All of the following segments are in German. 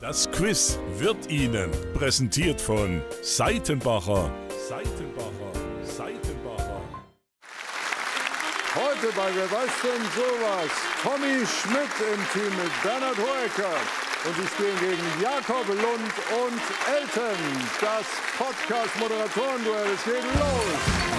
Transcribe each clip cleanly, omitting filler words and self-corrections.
Das Quiz wird Ihnen präsentiert von Seitenbacher. Heute bei Wer weiß denn sowas? Tommy Schmidt im Team mit Bernhard Hoeker. Und sie spielen gegen Jakob Lund und Elton. Das Podcast-Moderatoren-Duell. Es geht los.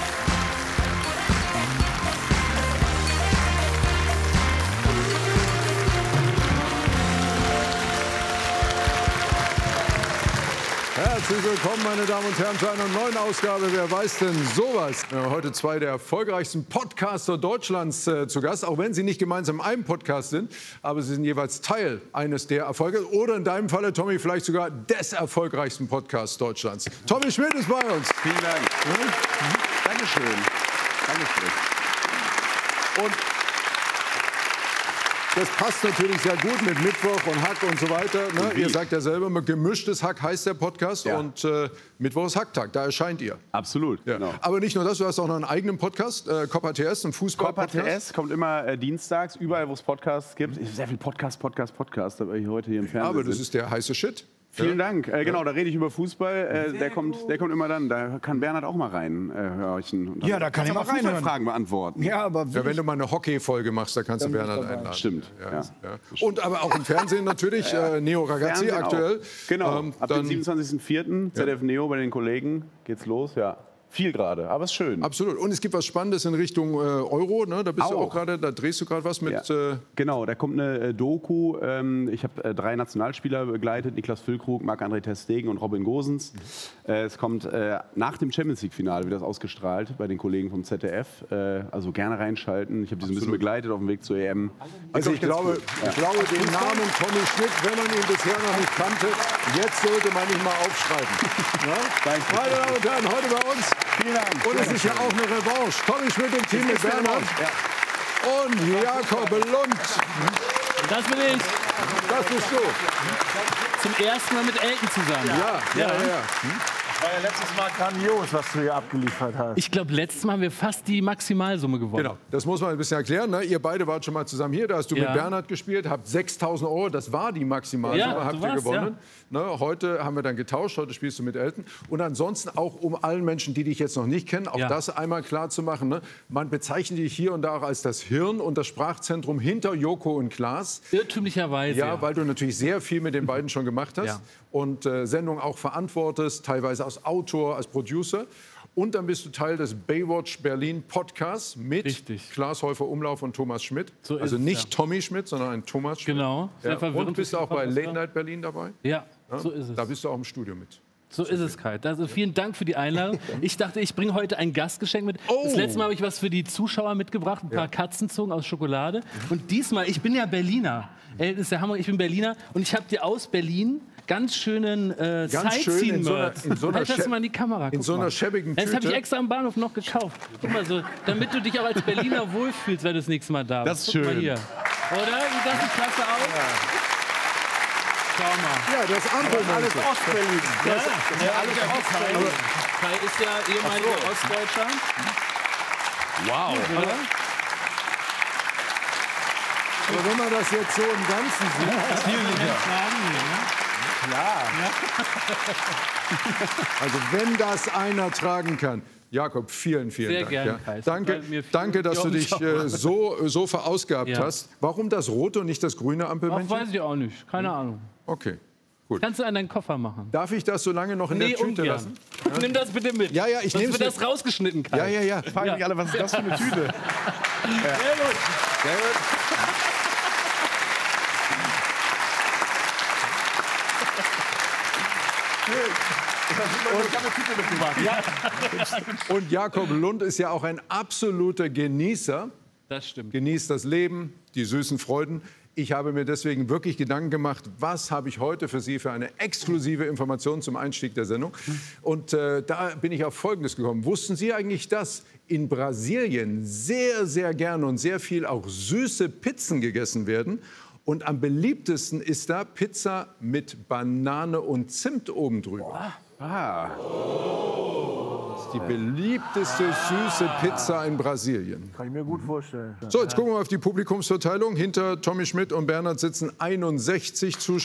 Herzlich willkommen, meine Damen und Herren, zu einer neuen Ausgabe Wer weiß denn sowas? Heute zwei der erfolgreichsten Podcaster Deutschlands zu Gast, auch wenn sie nicht gemeinsam in einem Podcast sind, aber sie sind jeweils Teil eines der Erfolge oder in deinem Falle, Tommy, vielleicht sogar des erfolgreichsten Podcasts Deutschlands. Tommy Schmidt ist bei uns. Vielen Dank. Dankeschön. Dankeschön. Und das passt natürlich sehr gut mit Mittwoch und Hack und so weiter. Ne? Ihr sagt ja selber, gemischtes Hack heißt der Podcast. Ja. Und Mittwoch ist Hacktag, da erscheint ihr. Absolut. Ja. Genau. Aber nicht nur das, du hast auch noch einen eigenen Podcast, Copper TS, ein Fußball-Podcast. Copper TS kommt immer dienstags, überall, wo es Podcasts gibt. Sehr viel Podcast, aber ich heute hier im Fernsehen. Aber das ist der heiße Shit. Vielen Dank. Genau, da rede ich über Fußball. Der kommt immer dann. Da kann Bernhard auch mal reinhorchen. Ja, da kann ich mal reinhören. Fragen beantworten. Ja, aber wenn du mal eine Hockey-Folge machst, da kannst du Bernhard einladen. Stimmt. Ja. Und aber auch im Fernsehen natürlich, Neo Ragazzi Fernsehen aktuell. Auch. Genau, ab dem 27.04. ZDF Neo bei den Kollegen geht's los, ja. Viel gerade, aber es ist schön. Absolut. Und es gibt was Spannendes in Richtung Euro. Ne? Da bist du auch gerade, da drehst du gerade was mit. Ja. Genau, da kommt eine Doku. Ich habe 3 Nationalspieler begleitet: Niklas Füllkrug, Marc-André ter Stegen und Robin Gosens. Es kommt nach dem Champions-League-Finale, wird das ausgestrahlt bei den Kollegen vom ZDF. Also gerne reinschalten. Ich habe die so ein bisschen begleitet auf dem Weg zur EM. Also ich glaube, den Namen Tommy Schmidt, wenn man ihn bisher noch nicht kannte, jetzt sollte man ihn mal aufschreiben. Ja? Meine Damen und Herren, heute bei uns. Vielen Dank. Und es ist ja auch eine Revanche. Tommy Schmidt im Team mit Bernhard. Ja. Und Jakob Lund. Das bin ich. Das bist du. Zum ersten Mal mit Elton zusammen. Ja. war ja letztes Mal grandios, was du hier abgeliefert hast. Ich glaube, letztes Mal haben wir fast die Maximalsumme gewonnen. Genau, das muss man ein bisschen erklären. Ne? Ihr beide wart schon mal zusammen hier, da hast du mit Bernhard gespielt, habt 6.000 €, das war die Maximalsumme, habt ihr gewonnen. Ne? Heute haben wir dann getauscht, heute spielst du mit Elton. Und ansonsten auch, um allen Menschen, die dich jetzt noch nicht kennen, auch das einmal klar zu machen. Ne? Man bezeichnet dich hier und da auch als das Hirn und das Sprachzentrum hinter Joko und Klaas. Irrtümlicherweise. Ja, weil du natürlich sehr viel mit den beiden schon gemacht hast und Sendungen auch verantwortest, teilweise als Autor, als Producer. Und dann bist du Teil des Baywatch Berlin Podcasts mit Klaas Häufer Umlauf und Thomas Schmidt. So also nicht Tommy Schmidt, sondern ein Thomas Schmidt. Genau. Ja. Und bist du auch bei Late Night Berlin dabei? Ja, so ist es. Da bist du auch im Studio mit. So ist es, Kai. Also vielen Dank für die Einladung. Ich dachte, ich bringe heute ein Gastgeschenk mit. Das letzte Mal habe ich was für die Zuschauer mitgebracht, ein paar Katzenzungen aus Schokolade. Und diesmal, ich bin ja Berliner. Das ist der Hammer, ich bin Berliner. Und ich habe dir aus Berlin ganz schönen Sightseeing-Merch. Halt das mal in die Kamera. In so einer schäbigen Tüte. Das habe ich extra am Bahnhof noch gekauft. Guck mal so, damit du dich auch als Berliner wohlfühlst, wenn du das nächste Mal da bist. Das ist schön. Guck mal hier. Oder? Sieht das die Klasse aus? Schau mal. Ja, das andere alles Ostberlin. Alles Ostberlin. Kai ist ja ehemaliger Ostdeutscher. Wow. Oder? Aber wenn man das jetzt so im Ganzen sieht, also wenn das einer tragen kann. Jakob, vielen Dank. Gerne, Danke, dass du dich so verausgabt hast. Warum das rote und nicht das grüne Ampelmännchen? Weiß ich auch nicht. Keine Ahnung. Okay, gut. Kannst du an deinen Koffer machen? Darf ich das so lange noch in der Tüte lassen? Nimm das bitte mit. Ja, ich nehme es. Wird das rausgeschnitten, Kai. Ja. Fragen mich alle, was ist das für eine Tüte? Sehr gut. Sehr gut. Und Jakob Lund ist ja auch ein absoluter Genießer. Das stimmt. Genießt das Leben, die süßen Freuden. Ich habe mir deswegen wirklich Gedanken gemacht, was habe ich heute für Sie für eine exklusive Information zum Einstieg der Sendung. Und da bin ich auf Folgendes gekommen. Wussten Sie eigentlich, dass in Brasilien sehr, sehr gerne und sehr viel auch süße Pizzen gegessen werden? Und am beliebtesten ist da Pizza mit Banane und Zimt oben drüber. Das ist die beliebteste süße Pizza in Brasilien. Kann ich mir gut vorstellen. So, jetzt gucken wir mal auf die Publikumsverteilung. Hinter Tommy Schmidt und Bernhard sitzen 61 Zuschauer.